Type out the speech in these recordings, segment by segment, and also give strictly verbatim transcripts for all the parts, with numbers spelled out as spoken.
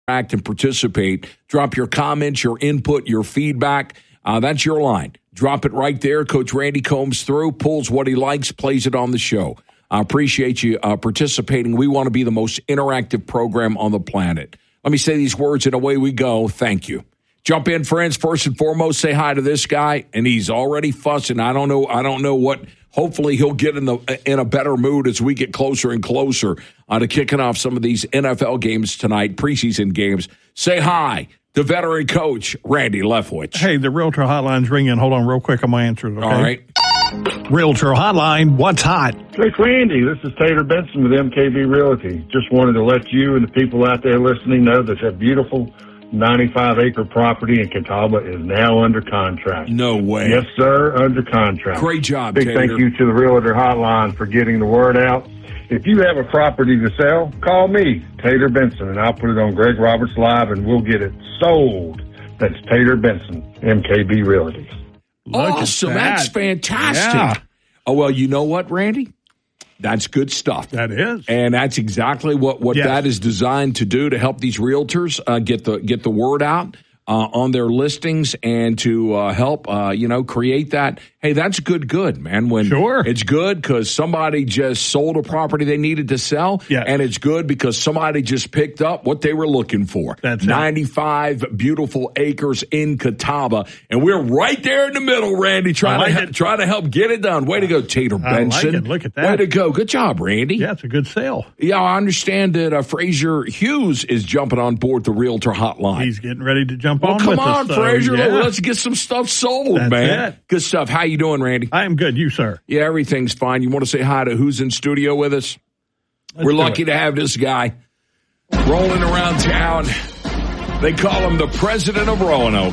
interact and participate. Drop your comments, your input, your feedback. Uh, that's your line. Drop it right there. Coach Randy combs through, pulls what he likes, plays it on the show. I appreciate you uh, participating. We want to be the most interactive program on the planet. Let me say these words and away we go. Thank you. Jump in, friends. First and foremost, say hi to this guy, and he's already fussing. I don't know. I don't know what. Hopefully, he'll get in the in a better mood as we get closer and closer uh, to kicking off some of these N F L games tonight, preseason games. Say hi to veteran coach Randy Leftwich. Hey, the Realtor Hotline's ringing. Hold on, real quick. I'm gonna answer it. Okay? All right. Realtor Hotline. What's hot? Hey, Randy, this is Tater Benson with M K B Realty. Just wanted to let you and the people out there listening know that that beautiful ninety-five acre property in Catawba is now under contract. No way. Yes, sir, under contract. Great job, Big Tater. thank you to the Realtor Hotline for getting the word out. If you have a property to sell, call me, Tater Benson, and I'll put it on Greg Roberts Live, and we'll get it sold. That's Tater Benson, M K B Realty. Look awesome. at that. That's fantastic. Yeah. Oh, well, you know what, Randy? That's good stuff. That is. And that's exactly what, what Yes. that is designed to do, to help these realtors uh, get the get the word out uh, on their listings and to uh, help, uh, you know, create that. Hey, that's good, good, man. When Sure. It's good because somebody just sold a property they needed to sell. Yes. And it's good because somebody just picked up what they were looking for. That's it. ninety-five beautiful acres in Catawba. And we're right there in the middle, Randy, trying, I like to, it. trying to help get it done. Way to go, Tater I like Benson. it. Look at that. Way to go. Good job, Randy. Yeah, it's a good sale. Yeah, I understand that uh, Frazier Hughes is jumping on board the Realtor Hotline. He's getting ready to jump well, on come with on, us. so, Frazier. yeah. Let's get some stuff sold, That's man. it. Good stuff. How you doing, Randy? I am good. You, sir. Yeah, everything's fine. You want to say hi to who's in studio with us? Let's We're do lucky it. to have this guy rolling around town. They call him the president of Roanoke.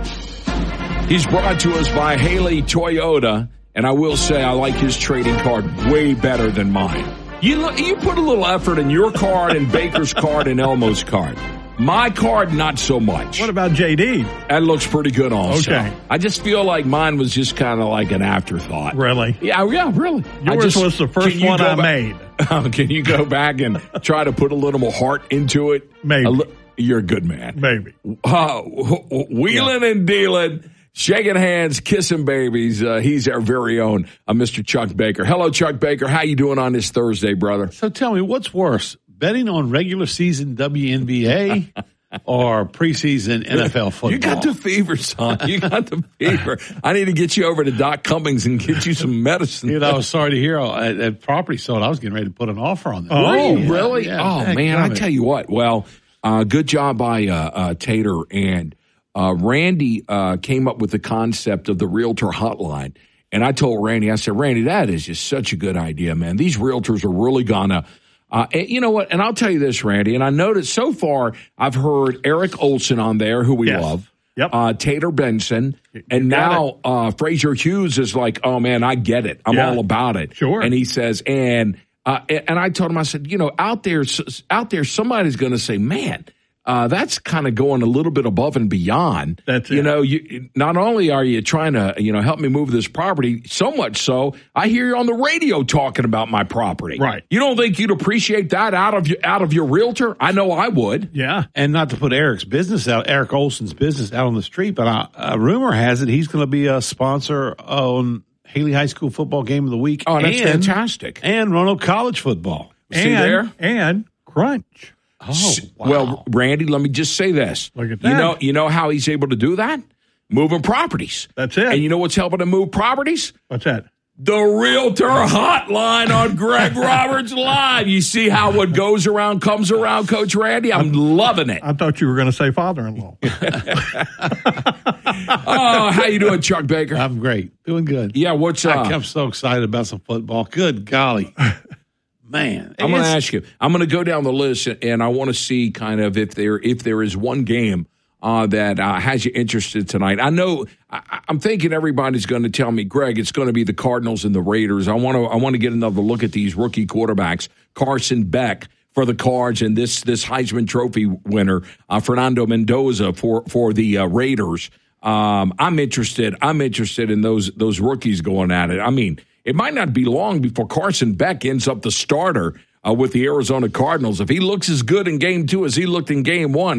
He's brought to us by Haley Toyota, and I will say I like his trading card way better than mine. You lo- you put a little effort in your card and Baker's card and Elmo's card. My card, not so much. What about J D? That looks pretty good also. Okay. I just feel like mine was just kind of like an afterthought. Really? Yeah, yeah, really. I Yours just- was the first can you one go I back- made. Um, can you go back and try to put a little more heart into it? Maybe. A li- you're a good man. Maybe. Uh, wheeling and dealing, shaking hands, kissing babies. Uh, he's our very own uh, Mister Chuck Baker. Hello, Chuck Baker. How you doing on this Thursday, brother? So tell me, what's worse, betting on regular season W N B A or preseason N F L football? You got the fever, son. You got the fever. I need to get you over to Doc Cummings and get you some medicine. You know, I was sorry to hear at, at property sold. I was getting ready to put an offer on that. Oh, Were you Yeah, really? yeah, oh, heck, man, I damn it. tell you what. Well, uh, good job by uh, uh, Tater. And uh, Randy uh, came up with the concept of the Realtor Hotline. And I told Randy, I said, Randy, that is just such a good idea, man. These realtors are really going to, uh, you know what? And I'll tell you this, Randy, and I noticed so far I've heard Eric Olson on there, who we Yes. love. Yep. Uh, Tater Benson. And got now uh, Frazier Hughes is like, oh, man, I get it. I'm Yeah. all about it. Sure. And he says, and uh, and I told him, I said, you know, out there, out there, somebody's going to say, man, uh, that's kind of going a little bit above and beyond. That's you it. know, you not only are you trying to, you know, help me move this property, so much so I hear you on the radio talking about my property. Right. You don't think you'd appreciate that out of your out of your realtor? I know I would. Yeah. And not to put Eric's business out, Eric Olson's business out on the street, but uh, a rumor has it he's going to be a sponsor on Haley High School football game of the week. Oh, that's and, fantastic. And Roanoke College football. See and, there? And Crunch. Oh, wow. Well, Randy, let me just say this. Look at You that. know, you know how he's able to do that? Moving properties. That's it. And you know what's helping him move properties? What's that? The Realtor Hotline on Greg Roberts Live. You see how what goes around comes around, Coach Randy? I'm loving it. I thought you were going to say father-in-law. Oh, how you doing, Chuck Baker? I'm great. Doing good. Yeah, what's I- up? I'm so excited about some football. Good golly. Man. I'm going to it's- ask you. I'm going to go down the list, and I want to see kind of if there if there is one game uh, that uh, has you interested tonight. I know I, I'm thinking everybody's going to tell me, Greg, it's going to be the Cardinals and the Raiders. I want to I want to get another look at these rookie quarterbacks. Carson Beck for the Cards and this this Heisman Trophy winner, uh, Fernando Mendoza for for the uh, Raiders. Um, I'm interested. I'm interested in those those rookies going at it. I mean, it might not be long before Carson Beck ends up the starter uh, with the Arizona Cardinals. If he looks as good in game two as he looked in game one,